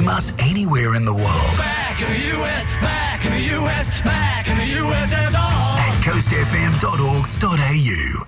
us anywhere in the world. Back in the US, back in the US, back in the USSR. At coastfm.org.au.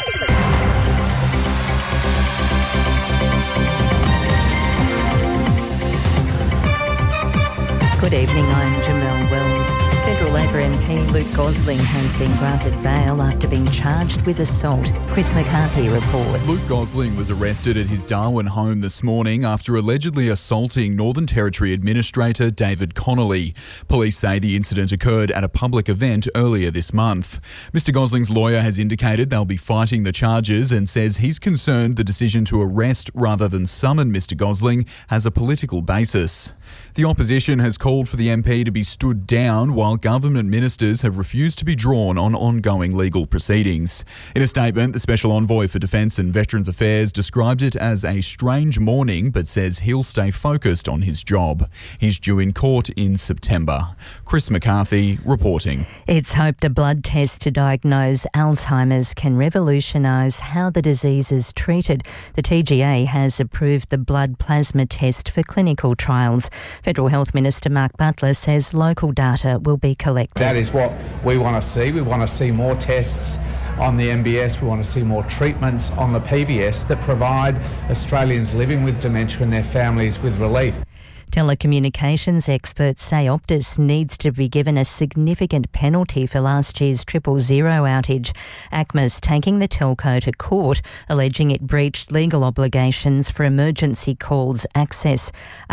Good evening, I'm Jamelle Wells. Federal Labor MP Luke Gosling has been granted bail after being charged with assault. Chris McCarthy reports. Luke Gosling was arrested at his Darwin home this morning after allegedly assaulting Northern Territory Administrator David Connolly. Police say the incident occurred at a public event earlier this month. Mr Gosling's lawyer has indicated they'll be fighting the charges and says he's concerned the decision to arrest rather than summon Mr Gosling has a political basis. The opposition has called for the MP to be stood down while government ministers have refused to be drawn on ongoing legal proceedings. In a statement, the Special Envoy for Defence and Veterans Affairs described it as a strange morning but says he'll stay focused on his job. He's due in court in September. Chris McCarthy reporting. It's hoped a blood test to diagnose Alzheimer's can revolutionise how the disease is treated. The TGA has approved the blood plasma test for clinical trials. Federal Health Minister Mark Butler says local data will be collected. That is what we want to see. We want to see more tests on the MBS. We want to see more treatments on the PBS that provide Australians living with dementia and their families with relief. Telecommunications experts say Optus needs to be given a significant penalty for last year's 000 outage. ACMA's taking the telco to court, alleging it breached legal obligations for emergency calls access.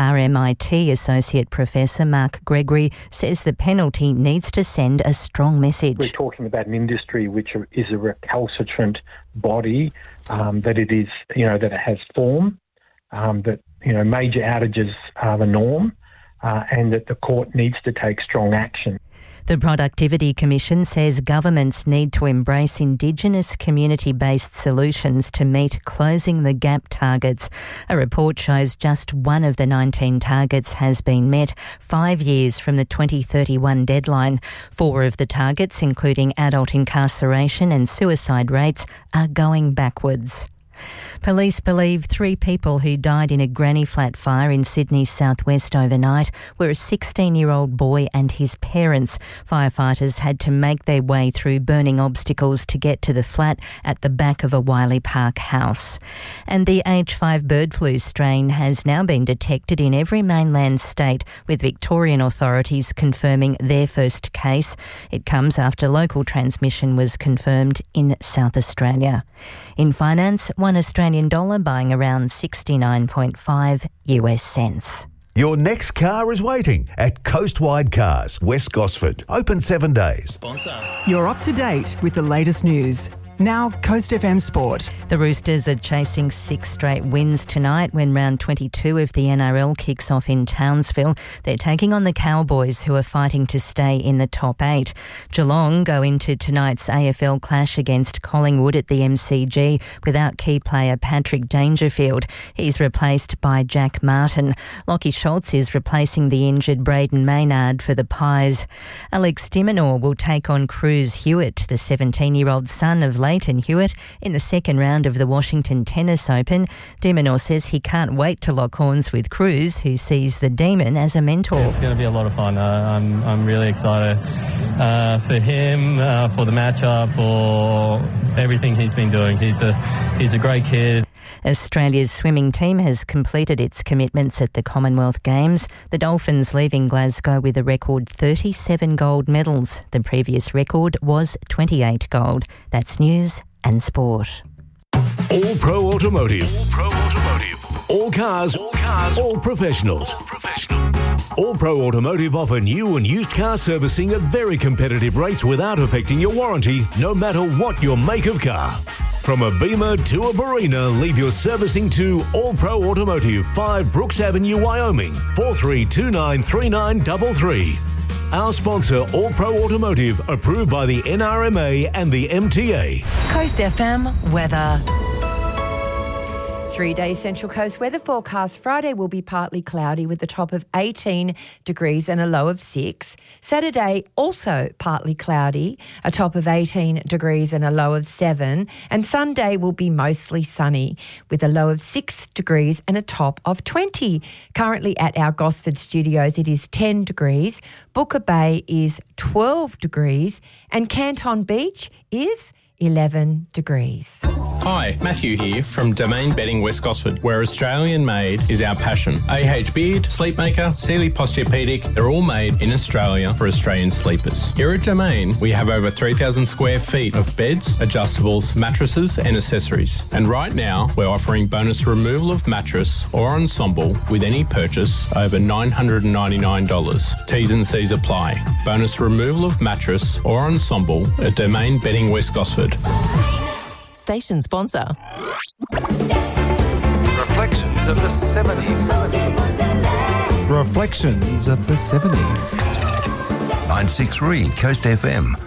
RMIT Associate Professor Mark Gregory says the penalty needs to send a strong message. We're talking about an industry which is a recalcitrant body, that it is, that it has form, that major outages are the norm, and that the court needs to take strong action. The Productivity Commission says governments need to embrace Indigenous community-based solutions to meet closing the gap targets. A report shows just one of the 19 targets has been met, 5 years from the 2031 deadline. 4 of the targets, including adult incarceration and suicide rates, are going backwards. Police believe 3 people who died in a granny flat fire in Sydney's southwest overnight were a 16-year-old boy and his parents. Firefighters had to make their way through burning obstacles to get to the flat at the back of a Wiley Park house. And the H5 bird flu strain has now been detected in every mainland state, with Victorian authorities confirming their first case. It comes after local transmission was confirmed in South Australia. In finance, one Australian dollar buying around 69.5 US cents. Your next car is waiting at Coastwide Cars, West Gosford. Open 7 days. Sponsor. You're up to date with the latest news. Now, Coast FM Sport. The Roosters are chasing 6 straight wins tonight when round 22 of the NRL kicks off in Townsville. They're taking on the Cowboys, who are fighting to stay in the top 8. Geelong go into tonight's AFL clash against Collingwood at the MCG without key player Patrick Dangerfield. He's replaced by Jack Martin. Lachie Schultz is replacing the injured Braden Maynard for the Pies. Alex de Minaur will take on Cruz Hewitt, the 17-year-old son of Leighton Hewitt, in the second round of the Washington Tennis Open. de Minaur says he can't wait to lock horns with Cruz, who sees the Demon as a mentor. It's going to be a lot of fun. I'm really excited for him, for the matchup, for everything he's been doing. He's a great kid. Australia's swimming team has completed its commitments at the Commonwealth Games. The Dolphins leaving Glasgow with a record 37 gold medals. The previous record was 28 gold. That's news and sport. All Pro Automotive. All Pro Automotive. All cars. All cars. All professionals. All professional. All Pro Automotive offer new and used car servicing at very competitive rates without affecting your warranty, no matter what your make of car. From a Beamer to a Barina, leave your servicing to All Pro Automotive, 5 Brooks Avenue, Wyoming, 43293933. Our sponsor, All Pro Automotive, approved by the NRMA and the MTA. Coast FM weather. 3-day Central Coast weather forecast. Friday will be partly cloudy with a top of 18 degrees and a low of 6. Saturday also partly cloudy, a top of 18 degrees and a low of 7. And Sunday will be mostly sunny with a low of 6 degrees and a top of 20. Currently at our Gosford studios it is 10 degrees, Booker Bay is 12 degrees and Canton Beach is 11 degrees. Hi, Matthew here from Domain Bedding West Gosford, where Australian made is our passion. AH Beard, Sleepmaker, Sealy Posturepedic, they're all made in Australia for Australian sleepers. Here at Domain, we have over 3,000 square feet of beds, adjustables, mattresses and accessories. And right now, we're offering bonus removal of mattress or ensemble with any purchase over $999. T's and C's apply. Bonus removal of mattress or ensemble at Domain Bedding West Gosford. Station sponsor. Reflections of the 70s. Reflections of the 70s. 963 Coast FM.